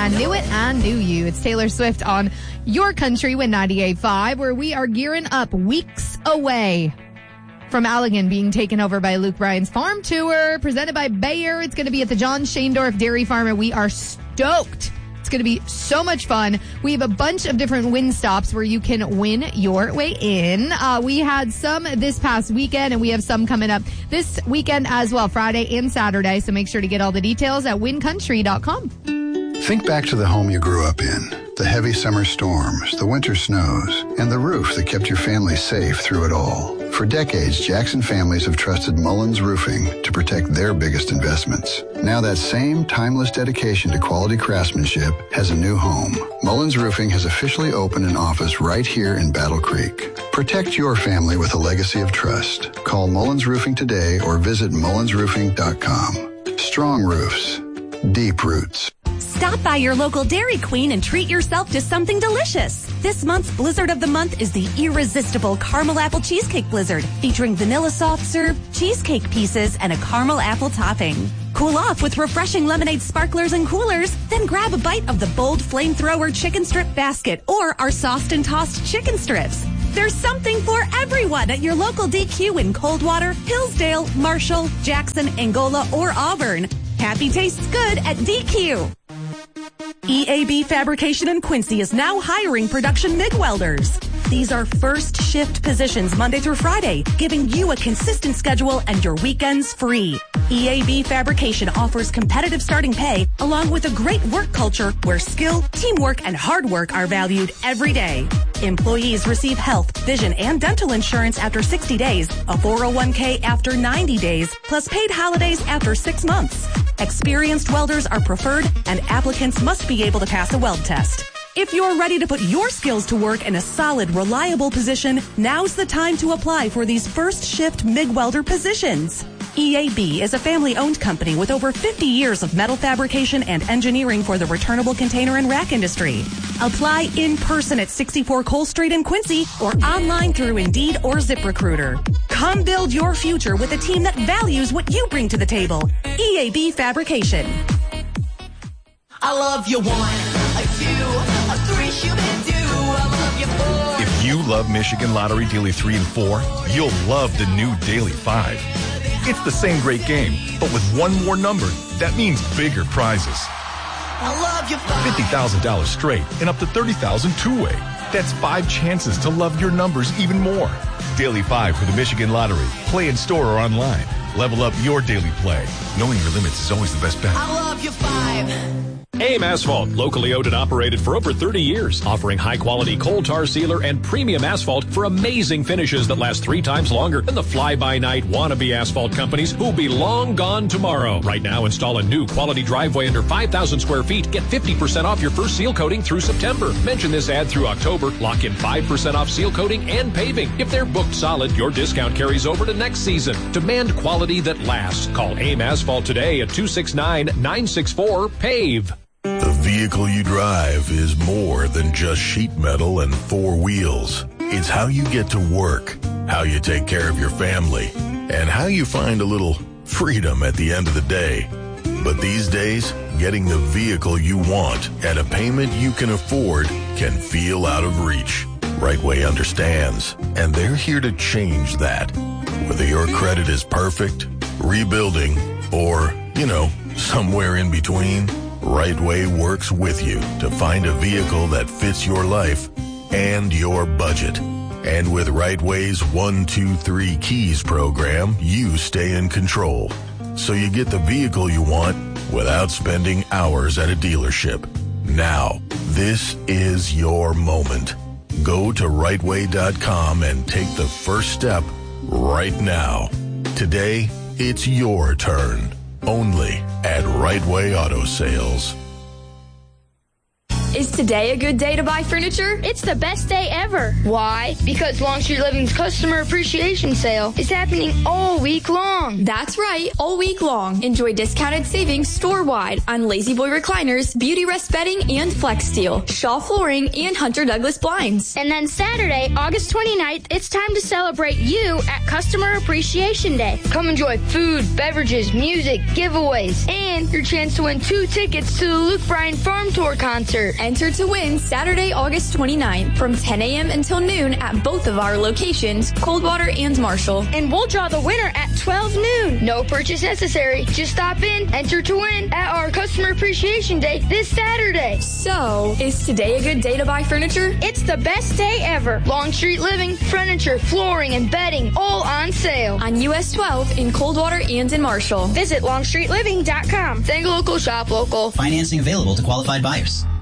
I knew it, I knew you. It's Taylor Swift on Your Country with 98.5, where we are gearing up weeks away from Allegan being taken over by Luke Bryan's farm tour, presented by Bayer. It's going to be at the John Shaindorf Dairy Farm, and we are stoked. It's going to be so much fun. We have a bunch of different win stops where you can win your way in. We had some this past weekend, and we have some coming up this weekend as well, Friday and Saturday. So make sure to get all the details at wincountry.com. Think back to the home you grew up in, the heavy summer storms, the winter snows, and the roof that kept your family safe through it all. For decades, Jackson families have trusted Mullins Roofing to protect their biggest investments. Now that same timeless dedication to quality craftsmanship has a new home. Mullins Roofing has officially opened an office right here in Battle Creek. Protect your family with a legacy of trust. Call Mullins Roofing today or visit mullinsroofing.com. Strong roofs, deep roots. Stop by your local Dairy Queen and treat yourself to something delicious. This month's Blizzard of the Month is the irresistible Caramel Apple Cheesecake Blizzard, featuring vanilla soft serve, cheesecake pieces, and a caramel apple topping. Cool off with refreshing lemonade sparklers and coolers, then grab a bite of the bold flamethrower chicken strip basket or our sauced and tossed chicken strips. There's something for everyone at your local DQ in Coldwater, Hillsdale, Marshall, Jackson, Angola, or Auburn. Happy tastes good at DQ. EAB Fabrication in Quincy is now hiring production MIG welders. These are first shift positions Monday through Friday, giving you a consistent schedule and your weekends free. EAB Fabrication offers competitive starting pay along with a great work culture where skill, teamwork, and hard work are valued every day. Employees receive health, vision, and dental insurance after 60 days, a 401k after 90 days, plus paid holidays after 6 months. Experienced welders are preferred, and applicants must be able to pass a weld test. If you're ready to put your skills to work in a solid, reliable position, now's the time to apply for these first shift MIG welder positions. EAB is a family-owned company with over 50 years of metal fabrication and engineering for the returnable container and rack industry. Apply in person at 64 Cole Street in Quincy or online through Indeed or ZipRecruiter. Come build your future with a team that values what you bring to the table. EAB Fabrication. I love you 1, a 2, a 3, Shoo-Be-Doo. I love you 4. If you love Michigan Lottery Daily 3 and 4, you'll love the new Daily 5. It's the same great game, but with one more number. That means bigger prizes. I love you 5. $50,000 straight and up to $30,000 two-way. That's 5 chances to love your numbers even more. Daily 5 for the Michigan Lottery. Play in store or online. Level up your daily play. Knowing your limits is always the best bet. I love you 5. AIM Asphalt, locally owned and operated for over 30 years, offering high-quality coal tar sealer and premium asphalt for amazing finishes that last 3 times longer than the fly-by-night wannabe asphalt companies who'll be long gone tomorrow. Right now, install a new quality driveway under 5,000 square feet. Get 50% off your first seal coating through September. Mention this ad through October. Lock in 5% off seal coating and paving. If they're booked solid, your discount carries over to next season. Demand quality that lasts. Call AIM Asphalt today at 269-964-PAVE. The vehicle you drive is more than just sheet metal and 4 wheels. It's how you get to work, how you take care of your family, and how you find a little freedom at the end of the day. But these days, getting the vehicle you want at a payment you can afford can feel out of reach. Rightway understands, and they're here to change that. Whether your credit is perfect, rebuilding, or, somewhere in between, Rightway works with you to find a vehicle that fits your life and your budget. And with Rightway's 1, 2, 3 Keys program, you stay in control. So you get the vehicle you want without spending hours at a dealership. Now, this is your moment. Go to rightway.com and take the first step right now. Today, it's your turn. Only at Rightway Auto Sales. Is today a good day to buy furniture? It's the best day ever. Why? Because Long Street Living's Customer Appreciation Sale is happening all week long. That's right, all week long. Enjoy discounted savings store-wide on Lazy Boy recliners, Beauty Rest bedding, and Flex Steel, Shaw flooring, and Hunter Douglas blinds. And then Saturday, August 29th, it's time to celebrate you at Customer Appreciation Day. Come enjoy food, beverages, music, giveaways, and your chance to win 2 tickets to the Luke Bryan Farm Tour concert. Enter to win Saturday, August 29th from 10 a.m. until noon at both of our locations, Coldwater and Marshall. And we'll draw the winner at 12 noon. No purchase necessary. Just stop in, enter to win at our Customer Appreciation Day this Saturday. So, is today a good day to buy furniture? It's the best day ever. Long Street Living, furniture, flooring, and bedding, all on sale. On US 12 in Coldwater and in Marshall. Visit longstreetliving.com. Think local, shop local. Financing available to qualified buyers.